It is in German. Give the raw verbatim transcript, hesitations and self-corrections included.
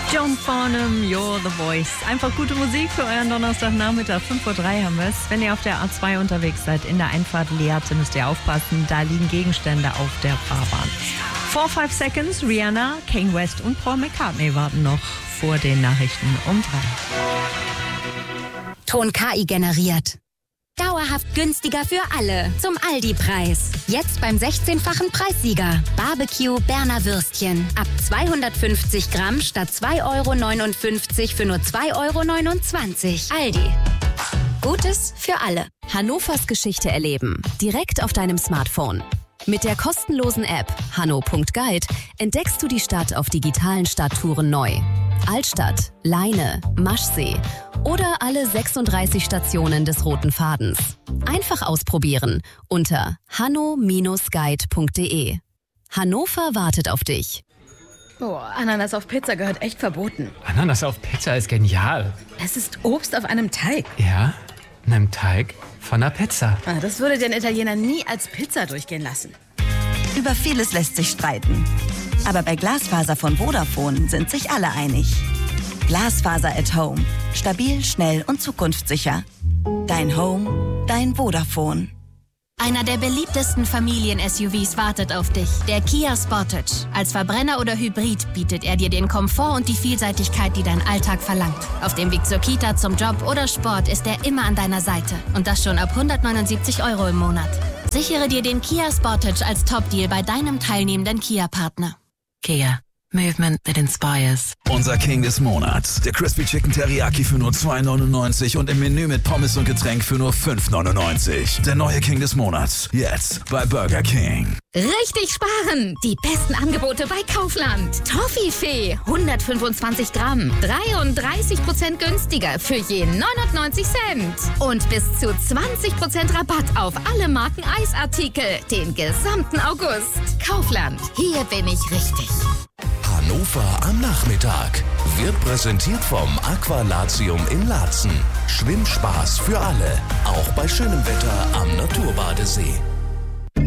John Farnham, You're the Voice. Einfach gute Musik für euren Donnerstagnachmittag. fünf Uhr drei haben wir es. Wenn ihr auf der A zwei unterwegs seid, in der Einfahrt Lehrte, müsst ihr aufpassen. Da liegen Gegenstände auf der Fahrbahn. Four Five Seconds, Rihanna, Kanye West und Paul McCartney warten noch vor den Nachrichten um drei. Ton K I generiert. Dauerhaft günstiger für alle. Zum Aldi-Preis. Jetzt beim sechzehnfachen Preissieger. Barbecue Berner Würstchen. Ab zweihundertfünfzig Gramm statt zwei Euro neunundfünfzig für nur zwei Euro neunundzwanzig. Aldi. Gutes für alle. Hannovers Geschichte erleben. Direkt auf deinem Smartphone. Mit der kostenlosen App hanno punkt guide entdeckst du die Stadt auf digitalen Stadttouren neu. Altstadt, Leine, Maschsee oder alle sechsunddreißig Stationen des Roten Fadens. Einfach ausprobieren unter hanno Bindestrich guide punkt de. Hannover wartet auf dich. Boah, Ananas auf Pizza gehört echt verboten. Ananas auf Pizza ist genial. Es ist Obst auf einem Teig. Ja, einem Teig von einer Pizza. Ah, das würde den Italiener nie als Pizza durchgehen lassen. Über vieles lässt sich streiten. Aber bei Glasfaser von Vodafone sind sich alle einig. Glasfaser at Home. Stabil, schnell und zukunftssicher. Dein Home, dein Vodafone. Einer der beliebtesten Familien-S U Vs wartet auf dich. Der Kia Sportage. Als Verbrenner oder Hybrid bietet er dir den Komfort und die Vielseitigkeit, die dein Alltag verlangt. Auf dem Weg zur Kita, zum Job oder Sport ist er immer an deiner Seite. Und das schon ab hundertneunundsiebzig Euro im Monat. Sichere dir den Kia Sportage als Top-Deal bei deinem teilnehmenden Kia-Partner. Kia. Movement that inspires. Unser King des Monats. Der Crispy Chicken Teriyaki für nur zwei neunundneunzig und im Menü mit Pommes und Getränk für nur fünf neunundneunzig. Der neue King des Monats. Jetzt bei Burger King. Richtig sparen! Die besten Angebote bei Kaufland. Toffifee, hundertfünfundzwanzig Gramm, dreiunddreißig Prozent günstiger für je neunundneunzig Cent. Und bis zu zwanzig Prozent Rabatt auf alle Marken Eisartikel den gesamten August. Kaufland, hier bin ich richtig. Hannover am Nachmittag wird präsentiert vom Aqualatium in Laatzen. Schwimmspaß für alle, auch bei schönem Wetter am Naturbadesee.